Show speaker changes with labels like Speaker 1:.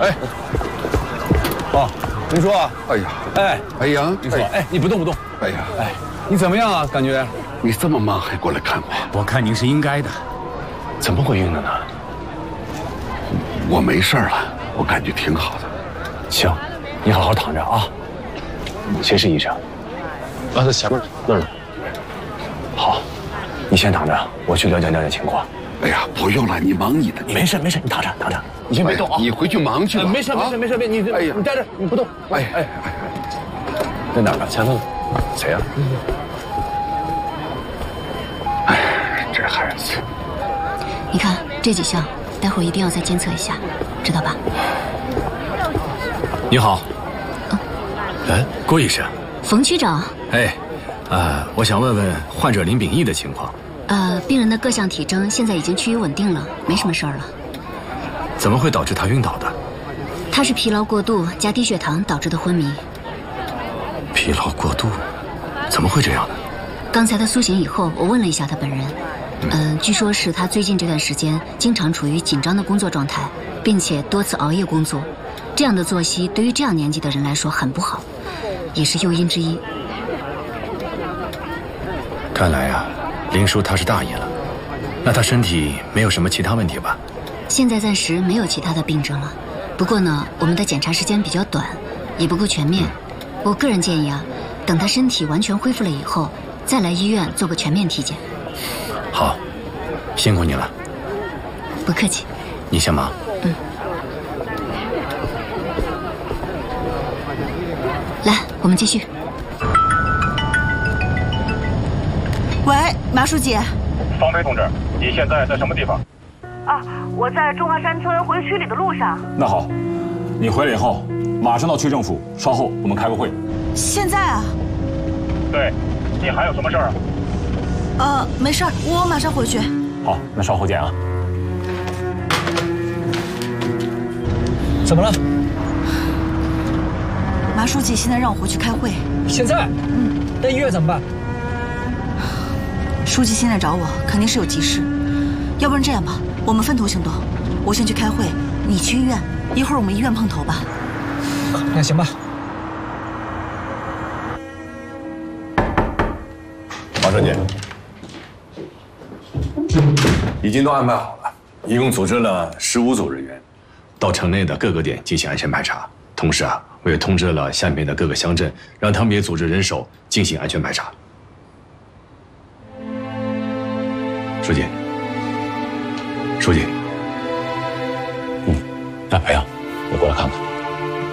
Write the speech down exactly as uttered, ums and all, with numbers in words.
Speaker 1: 哎，哦，林叔，
Speaker 2: 哎呀，
Speaker 1: 哎，
Speaker 2: 哎呀，
Speaker 1: 林叔，哎，你不动不动。
Speaker 2: 哎呀，
Speaker 1: 哎，你怎么样啊？感觉？
Speaker 2: 你这么忙还过来看我？
Speaker 3: 我看您是应该的。
Speaker 1: 怎么会晕的呢？
Speaker 2: 我没事了，我感觉挺好的。
Speaker 1: 行，你好好躺着啊。谁是医生？
Speaker 4: 啊，在前面那儿呢。
Speaker 1: 好，你先躺着，我去了解了解情况。
Speaker 2: 哎呀，不用了，你忙你的。
Speaker 1: 你没事没事，你躺着躺着，你先别动啊。
Speaker 2: 你回去忙去吧。
Speaker 1: 没事没事没事，你
Speaker 2: 哎呀，
Speaker 1: 你待着，你不动。
Speaker 2: 哎哎哎，
Speaker 1: 在哪儿呢？前头。谁呀？
Speaker 2: 哎，这孩子。
Speaker 5: 你看这几项，待会儿一定要再监测一下，知道吧？
Speaker 3: 你好。嗯。哎，郭医生。
Speaker 5: 冯区长。
Speaker 3: 哎，啊，我想问问患者林秉义的情况。
Speaker 5: 呃，病人的各项体征现在已经趋于稳定了，没什么事儿了。
Speaker 3: 怎么会导致他晕倒的？
Speaker 5: 他是疲劳过度加低血糖导致的昏迷。
Speaker 3: 疲劳过度？怎么会这样呢？
Speaker 5: 刚才他苏醒以后，我问了一下他本人，嗯、呃，据说是他最近这段时间经常处于紧张的工作状态，并且多次熬夜工作，这样的作息对于这样年纪的人来说很不好，也是诱因之一。
Speaker 3: 看来啊，林叔他是大意了。那他身体没有什么其他问题吧？
Speaker 5: 现在暂时没有其他的病症了，不过呢，我们的检查时间比较短，也不够全面。我个人建议啊，等他身体完全恢复了以后，再来医院做个全面体检。
Speaker 3: 好，辛苦你了。
Speaker 5: 不客气。
Speaker 3: 你先忙。
Speaker 5: 嗯。来，我们继续。
Speaker 6: 喂，马书记。
Speaker 7: 方飞同志，你现在在什么地方？
Speaker 8: 啊，我在中华山村回区里的路上。
Speaker 7: 那好，你回来以后马上到区政府，稍后我们开个会。
Speaker 6: 现在啊？
Speaker 7: 对，你还有什么事儿啊？
Speaker 6: 呃，没事儿，我马上回去。
Speaker 7: 好，那稍后见啊。
Speaker 9: 怎么了？
Speaker 6: 马书记现在让我回去开会。
Speaker 9: 现在？嗯。那医院怎么办？
Speaker 6: 书记现在找我，肯定是有急事。要不然这样吧，我们分头行动。我先去开会，你去医院，一会儿我们医院碰头吧。
Speaker 9: 那行吧。
Speaker 10: 王书记，已经都安排好了，一共组织了十五组人员，
Speaker 3: 到城内的各个点进行安全排查。同时啊，我也通知了下面的各个乡镇，让他们也组织人手进行安全排查。书记，书记，
Speaker 1: 嗯，哎，培阳，你过来看看。